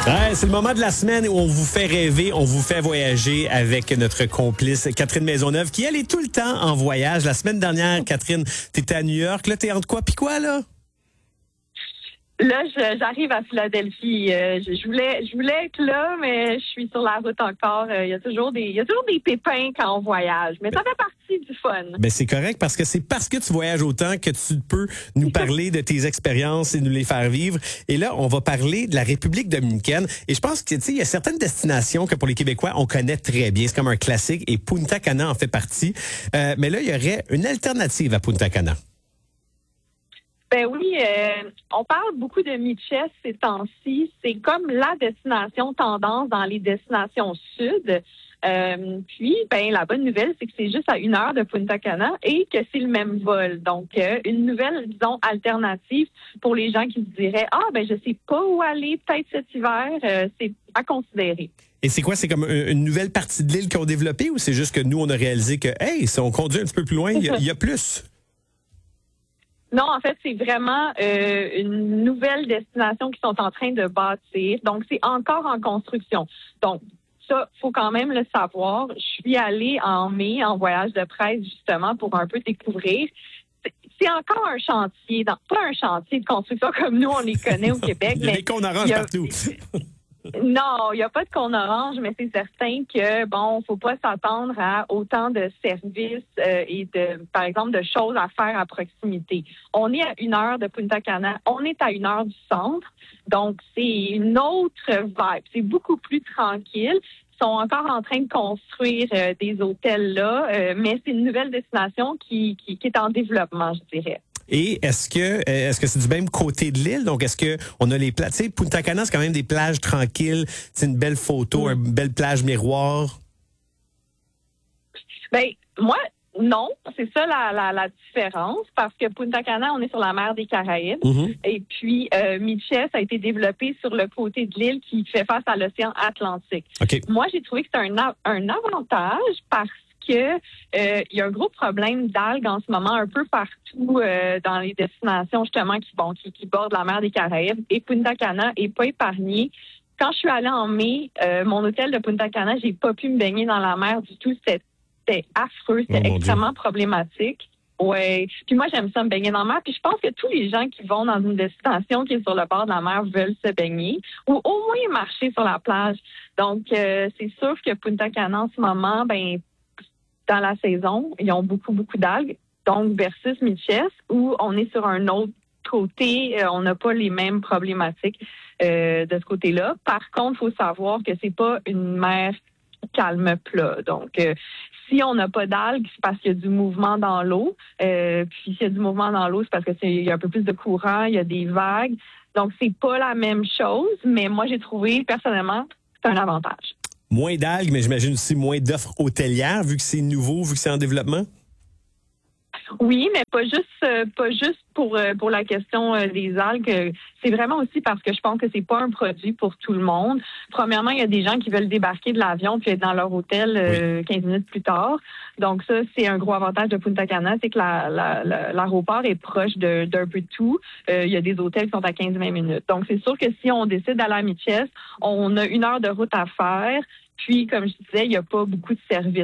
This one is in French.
Ouais, c'est le moment de la semaine où on vous fait rêver, on vous fait voyager avec notre complice Catherine Maisonneuve, qui elle est tout le temps en voyage. La semaine dernière, Catherine, t'étais à New York. Là, t'es entre quoi puis quoi, là? Là, j'arrive à Philadelphie. Je voulais être là, mais je suis sur la route encore. Il y a toujours des pépins quand on voyage, mais ça fait partie du fun. Ben c'est correct parce que c'est parce que tu voyages autant que tu peux nous parler de tes expériences et nous les faire vivre. Et là, on va parler de la République dominicaine. Et je pense que tu sais, il y a certaines destinations que pour les Québécois, on connaît très bien. C'est comme un classique et Punta Cana en fait partie. Mais là, il y aurait une alternative à Punta Cana. Ben oui, on parle beaucoup de Mitchell ces temps-ci. C'est comme la destination tendance dans les destinations sud. Puis, la bonne nouvelle, c'est que c'est juste à 1 heure de Punta Cana et que c'est le même vol. Donc, une nouvelle, disons, alternative pour les gens qui se diraient, je sais pas où aller peut-être cet hiver. C'est à considérer. Et c'est quoi? C'est comme une nouvelle partie de l'île qu'ils ont développée ou c'est juste que nous, on a réalisé que, hey, si on conduit un petit peu plus loin, il y a plus? Non, en fait, c'est vraiment une nouvelle destination qu'ils sont en train de bâtir. Donc, c'est encore en construction. Donc, ça, faut quand même le savoir. Je suis allée en mai en voyage de presse, justement, pour un peu découvrir. C'est encore un chantier, pas un chantier de construction comme nous, on les connaît au Québec. Il y a des cônes oranges partout. Non, il n'y a pas de cône orange, mais c'est certain que, faut pas s'attendre à autant de services et par exemple, de choses à faire à proximité. On est à 1 heure de Punta Cana, on est à 1 heure du centre, donc c'est une autre vibe. C'est beaucoup plus tranquille. Ils sont encore en train de construire des hôtels là, mais c'est une nouvelle destination qui est en développement, je dirais. Et est-ce que c'est du même côté de l'île? Donc, est-ce que on a les plages? Tu sais, Punta Cana, c'est quand même des plages tranquilles. C'est une belle photo, une belle plage miroir. Moi, non. C'est ça la différence. Parce que Punta Cana, on est sur la mer des Caraïbes. Et puis, Mitchell, ça a été développé sur le côté de l'île qui fait face à l'océan Atlantique. Okay. Moi, j'ai trouvé que c'est un avantage parce que il y a un gros problème d'algues en ce moment un peu partout dans les destinations justement qui bordent la mer des Caraïbes et Punta Cana est pas épargné. Quand je suis allée en mai, mon hôtel de Punta Cana, j'ai pas pu me baigner dans la mer du tout. C'était affreux, c'était extrêmement problématique. Ouais. Puis moi, j'aime ça me baigner dans la mer. Puis je pense que tous les gens qui vont dans une destination qui est sur le bord de la mer veulent se baigner ou au moins marcher sur la plage. Donc, c'est sûr que Punta Cana en ce moment, dans la saison, ils ont beaucoup, beaucoup d'algues. Donc, versus Mitchell, où on est sur un autre côté, on n'a pas les mêmes problématiques de ce côté-là. Par contre, il faut savoir que c'est pas une mer calme plat. Donc, si on n'a pas d'algues, c'est parce qu'il y a du mouvement dans l'eau. Puis, s'il y a du mouvement dans l'eau, c'est parce qu'il y a un peu plus de courant, il y a des vagues. Donc, c'est pas la même chose, mais moi, j'ai trouvé, personnellement, c'est un avantage. Moins d'algues, mais j'imagine aussi moins d'offres hôtelières, vu que c'est nouveau, vu que c'est en développement? Oui, mais pas juste pour la question des algues. C'est vraiment aussi parce que je pense que c'est pas un produit pour tout le monde. Premièrement, il y a des gens qui veulent débarquer de l'avion puis être dans leur hôtel 15 minutes plus tard. Donc ça, c'est un gros avantage de Punta Cana, c'est que l'aéroport est proche d'un peu de tout. Il y a des hôtels qui sont à 15-20 minutes. Donc c'est sûr que si on décide d'aller à Mitchell, on a 1 heure de route à faire. Puis, comme je disais, il n'y a pas beaucoup de services.